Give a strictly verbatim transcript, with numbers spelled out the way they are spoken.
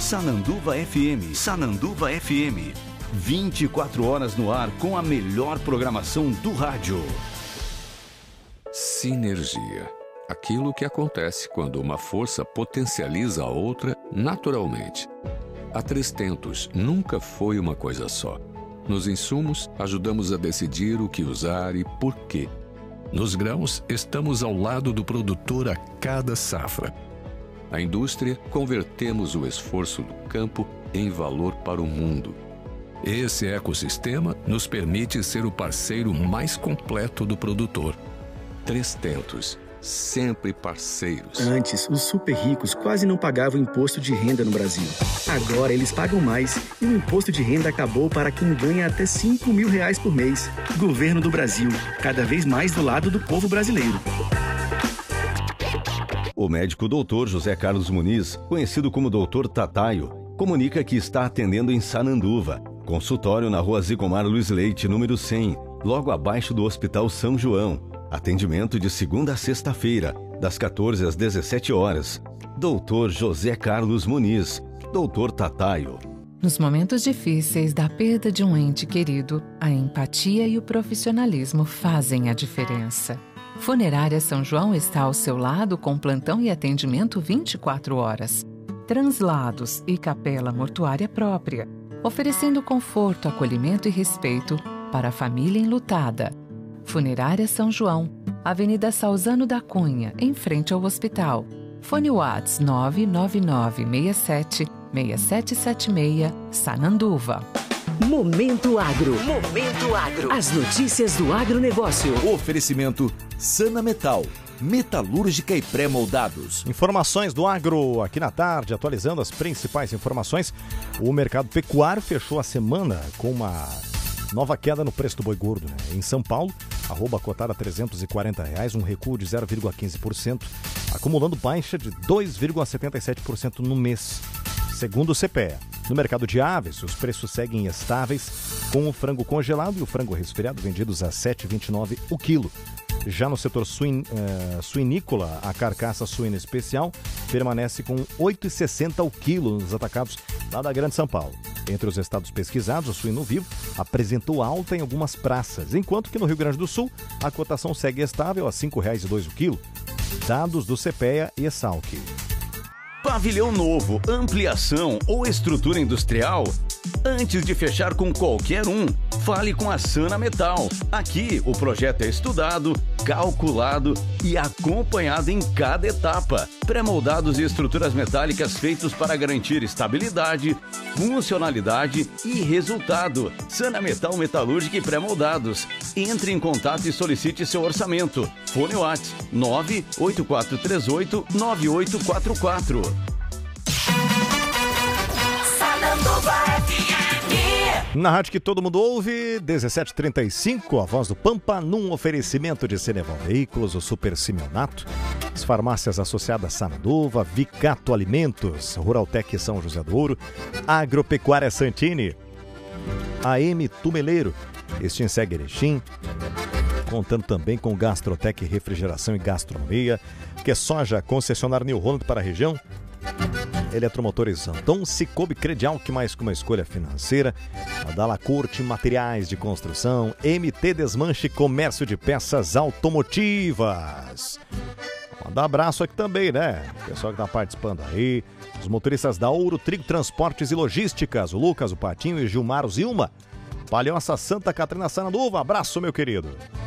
Sananduva F M. Sananduva F M. vinte e quatro horas no ar com a melhor programação do rádio. Sinergia. Aquilo que acontece quando uma força potencializa a outra naturalmente. A três tentos nunca foi uma coisa só. Nos insumos, ajudamos a decidir o que usar e por quê. Nos grãos, estamos ao lado do produtor a cada safra. A indústria, convertemos o esforço do campo em valor para o mundo. Esse ecossistema nos permite ser o parceiro mais completo do produtor. Três tentos, sempre parceiros. Antes, os super ricos quase não pagavam imposto de renda no Brasil. Agora eles pagam mais e o imposto de renda acabou para quem ganha até cinco mil reais por mês. Governo do Brasil, cada vez mais do lado do povo brasileiro. O médico doutor José Carlos Muniz, conhecido como doutor Tataio, comunica que está atendendo em Sananduva. Consultório na rua Zigomar Luiz Leite, número cem, logo abaixo do Hospital São João. Atendimento de segunda a sexta-feira, das quatorze às dezessete horas. doutor José Carlos Muniz, doutor Tataio. Nos momentos difíceis da perda de um ente querido, a empatia e o profissionalismo fazem a diferença. Funerária São João está ao seu lado com plantão e atendimento vinte e quatro horas. Translados e capela mortuária própria, oferecendo conforto, acolhimento e respeito para a família enlutada. Funerária São João, Avenida Salzano da Cunha, em frente ao hospital. Fone Whats nove nove nove seis sete seis sete sete seis, Sananduva. Momento Agro. Momento Agro. As notícias do agronegócio. Oferecimento Sana Metal, metalúrgica e pré-moldados. Informações do agro aqui na tarde, atualizando as principais informações. O mercado pecuário fechou a semana com uma nova queda no preço do boi gordo, né? Em São Paulo, arroba cotada a trezentos e quarenta reais, um recuo de zero vírgula quinze por cento, acumulando baixa de dois vírgula setenta e sete por cento no mês, segundo o C P E A. No mercado de aves, os preços seguem estáveis, com o frango congelado e o frango resfriado vendidos a sete reais e vinte e nove centavos o quilo. Já no setor suin, uh, suinícola, a carcaça suína especial permanece com oito reais e sessenta centavos o quilo nos atacados lá da Grande São Paulo. Entre os estados pesquisados, o suíno vivo apresentou alta em algumas praças, enquanto que no Rio Grande do Sul a cotação segue estável a cinco reais e dois centavos o quilo. Dados do C P E A e Esalq. Pavilhão novo, ampliação ou estrutura industrial? Antes de fechar com qualquer um, fale com a Sana Metal. Aqui o projeto é estudado, calculado e acompanhado em cada etapa. Pré-moldados e estruturas metálicas feitos para garantir estabilidade, funcionalidade e resultado. Sana Metal Metalúrgica e Pré-moldados. Entre em contato e solicite seu orçamento. Fone Whats nove oito quatro três oito nove oito quatro quatro. Na rádio que todo mundo ouve, dezessete e trinta e cinco, a voz do Pampa, num oferecimento de Ceneval Veículos, o Super Simeonato, as farmácias associadas Sananduva, Vicato Alimentos, Ruraltec São José do Ouro, Agropecuária Santini, A M Tumeleiro, Extinseg Erechim, contando também com Gastrotec Refrigeração e Gastronomia, que é soja concessionário New Holland para a região, Eletromotores Anton, Cicobi Credial, que mais que uma escolha financeira, a Dala Corte Materiais de Construção, M T Desmanche Comércio de Peças Automotivas. Mandar abraço aqui também, né? O pessoal que tá participando aí, os motoristas da Ouro Trigo Transportes e Logísticas, o Lucas, o Patinho e Gilmar, o Zilma, Palhoça Santa Catarina Sananduva, abraço meu querido.